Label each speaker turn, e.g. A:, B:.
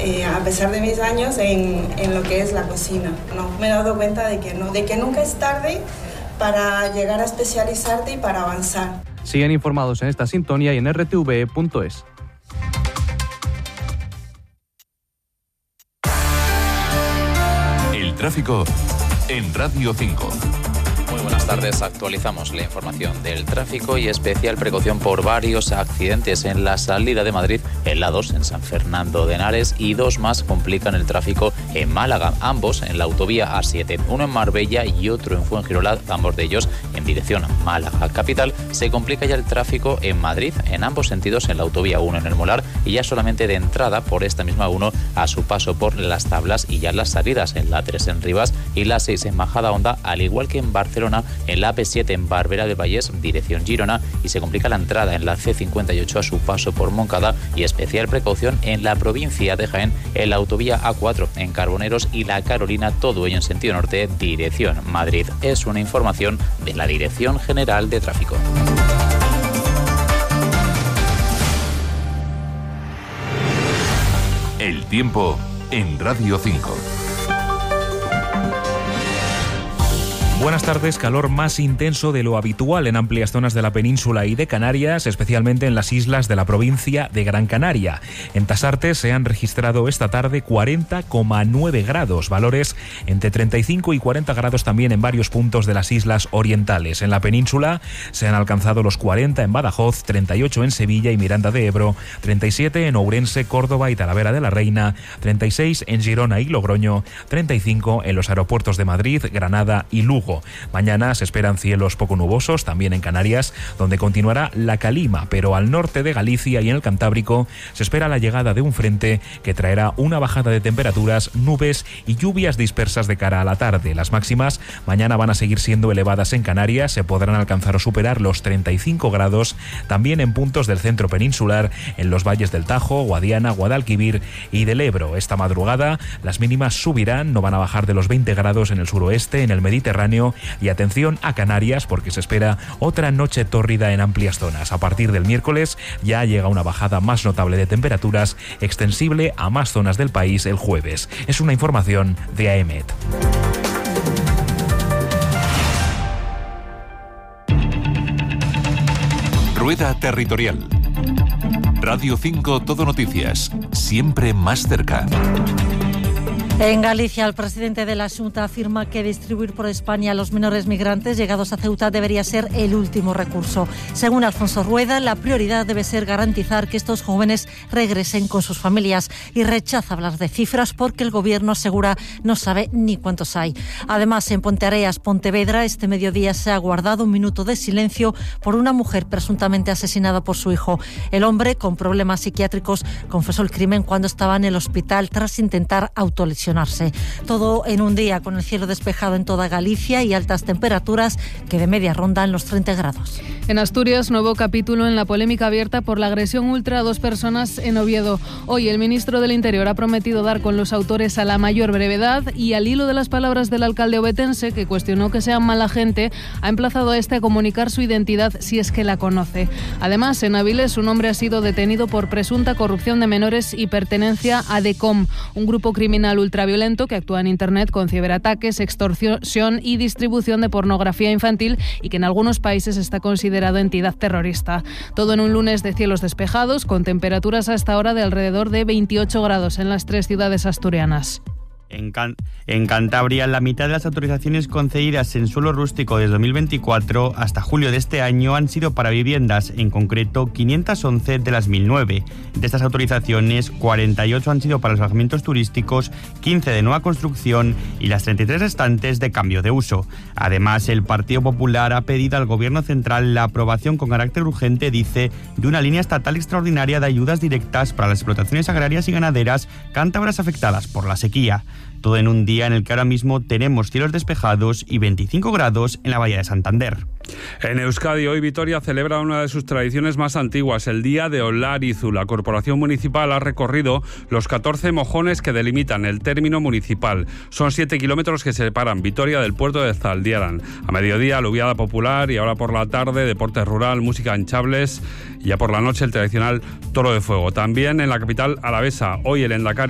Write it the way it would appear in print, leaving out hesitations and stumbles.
A: a pesar de mis años, en lo que es la cocina. No, me he dado cuenta de que nunca es tarde para llegar a especializarte y para avanzar.
B: Siguen informados en esta sintonía y en rtve.es.
C: El tráfico en Radio 5.
D: Muy buenas tardes, actualizamos la información del tráfico y especial precaución por varios accidentes en la salida de Madrid, en la 2 en San Fernando de Henares y 2 más complican el tráfico en Málaga, ambos en la autovía A7, uno en Marbella y otro en Fuengirola, ambos de ellos en dirección a Málaga capital. Se complica ya el tráfico en Madrid en ambos sentidos en la autovía 1 en el Molar y ya solamente de entrada por esta misma 1 a su paso por Las Tablas y ya las salidas en la 3 en Rivas y la 6 en Majadahonda, al igual que en Barcelona en la AP7 en Barberá del Vallès, dirección Girona, y se complica la entrada en la C58 a su paso por Moncada y especial precaución en la provincia de Jaén en la autovía A4 en Carboneros y La Carolina, todo ello en sentido norte, dirección Madrid. Es una información de la Dirección General de Tráfico.
C: El tiempo en Radio 5.
E: Buenas tardes, calor más intenso de lo habitual en amplias zonas de la península y de Canarias, especialmente en las islas de la provincia de Gran Canaria. En Tasarte se han registrado esta tarde 40,9 grados, valores entre 35 y 40 grados también en varios puntos de las islas orientales. En la península se han alcanzado los 40 en Badajoz, 38 en Sevilla y Miranda de Ebro, 37 en Ourense, Córdoba y Talavera de la Reina, 36 en Girona y Logroño, 35 en los aeropuertos de Madrid, Granada y Lugo. Mañana se esperan cielos poco nubosos, también en Canarias, donde continuará la calima, pero al norte de Galicia y en el Cantábrico se espera la llegada de un frente que traerá una bajada de temperaturas, nubes y lluvias dispersas de cara a la tarde. Las máximas mañana van a seguir siendo elevadas en Canarias, se podrán alcanzar o superar los 35 grados, también en puntos del centro peninsular, en los valles del Tajo, Guadiana, Guadalquivir y del Ebro. Esta madrugada las mínimas subirán, no van a bajar de los 20 grados en el suroeste, en el Mediterráneo. Y atención a Canarias porque se espera otra noche tórrida en amplias zonas. A partir del miércoles ya llega una bajada más notable de temperaturas, extensible a más zonas del país el jueves. Es una información de AEMET.
C: Rueda Territorial. Radio 5 Todo Noticias, siempre más cerca.
F: En Galicia, el presidente de la Xunta afirma que distribuir por España a los menores migrantes llegados a Ceuta debería ser el último recurso. Según Alfonso Rueda, la prioridad debe ser garantizar que estos jóvenes regresen con sus familias y rechaza hablar de cifras porque el gobierno asegura no sabe ni cuántos hay. Además, en Ponteareas, Pontevedra, este mediodía se ha guardado un minuto de silencio por una mujer presuntamente asesinada por su hijo. El hombre, con problemas psiquiátricos, confesó el crimen cuando estaba en el hospital tras intentar autolesionarse. Todo en un día con el cielo despejado en toda Galicia y altas temperaturas que de media rondan los 30 grados.
G: En Asturias, nuevo capítulo en la polémica abierta por la agresión ultra a 2 personas en Oviedo. Hoy el ministro del Interior ha prometido dar con los autores a la mayor brevedad y, al hilo de las palabras del alcalde ovetense, que cuestionó que sean mala gente, ha emplazado a este a comunicar su identidad si es que la conoce. Además, en Avilés, un hombre ha sido detenido por presunta corrupción de menores y pertenencia a DECOM, un grupo criminal ultraviolento que actúa en Internet con ciberataques, extorsión y distribución de pornografía infantil y que en algunos países está considerado entidad terrorista. Todo en un lunes de cielos despejados, con temperaturas a esta hora de alrededor de 28 grados en las 3 ciudades asturianas.
H: En Cantabria, la mitad de las autorizaciones concedidas en suelo rústico desde 2024 hasta julio de este año han sido para viviendas, en concreto 511 de las 1009. De estas autorizaciones, 48 han sido para los alojamientos turísticos, 15 de nueva construcción y las 33 restantes de cambio de uso. Además, el Partido Popular ha pedido al Gobierno central la aprobación con carácter urgente, dice, de una línea estatal extraordinaria de ayudas directas para las explotaciones agrarias y ganaderas cántabras afectadas por la sequía. Todo en un día en el que ahora mismo tenemos cielos despejados y 25 grados en la Bahía de Santander.
I: En Euskadi, hoy Vitoria celebra una de sus tradiciones más antiguas, el Día de Olarizu. La Corporación Municipal ha recorrido los 14 mojones que delimitan el término municipal. Son 7 kilómetros que separan Vitoria del puerto de Zaldiaran. A mediodía, aluviada popular, y ahora por la tarde, deporte rural, música en chables, y ya por la noche el tradicional toro de fuego. También en la capital alavesa, hoy el Endacari